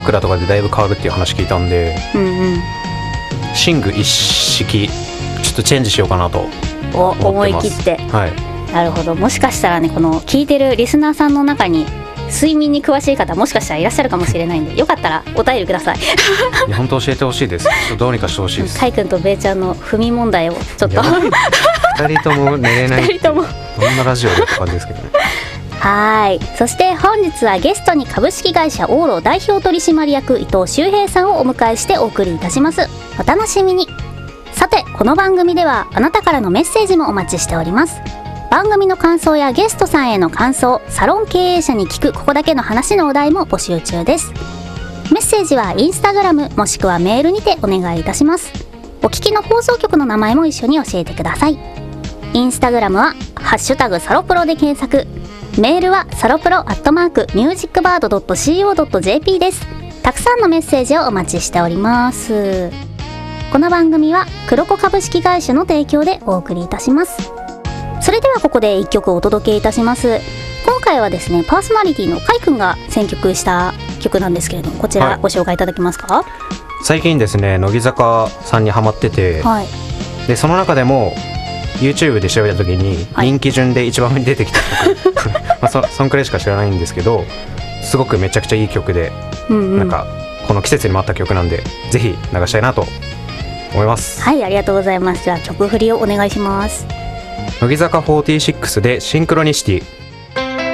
枕とかでだいぶ変わるっていう話聞いたんで、寝具一式ちょっとチェンジしようかなと思ってます。 思い切って、はい、なるほど。もしかしたらね、この聞いてるリスナーさんの中に睡眠に詳しい方もしかしたらいらっしゃるかもしれないんで、よかったらお便りください。いや本当教えてほしいです。どうにかしてほしいです。 かいくんとべーちゃんの不眠問題をちょっと2 人とも寝れない2人ともどんなラジオだって感じですけどね。 はい。そして本日はゲストに株式会社オーロ代表取締役伊藤修平さんをお迎えしてお送りいたします。お楽しみに。さて、この番組ではあなたからのメッセージもお待ちしております。番組の感想やゲストさんへの感想、サロン経営者に聞くここだけの話のお題も募集中です。メッセージはインスタグラムもしくはメールにてお願いいたします。お聞きの放送局の名前も一緒に教えてください。インスタグラムはハッシュタグサロプロで検索、メールはサロプロ@musicbird.co.jp です。たくさんのメッセージをお待ちしております。この番組は黒子株式会社の提供でお送りいたします。それではここで1曲お届けいたします。今回はですね、パーソナリティのかいくんが選曲した曲なんですけれども、こちらご紹介いただけますか？ 最近ですね、乃木坂さんにハマってて、でその中でもYouTube で調べた時に人気順で一番上に出てきた曲、そんくらいしか知らないんですけど、すごくめちゃくちゃいい曲で、なんかこの季節にも合った曲なんでぜひ流したいなと思います。 はい、ありがとうございます。じゃあ曲振りをお願いします。 乃木坂46でシンクロニシティ。